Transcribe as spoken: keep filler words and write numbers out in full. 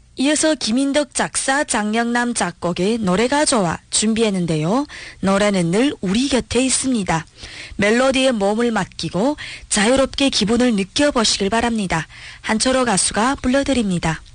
이어서 김인덕 작사, 장영남 작곡의 노래가 좋아 준비했는데요. 노래는 늘 우리 곁에 있습니다. 멜로디에 몸을 맡기고 자유롭게 기분을 느껴보시길 바랍니다. 한철호 가수가 불러드립니다.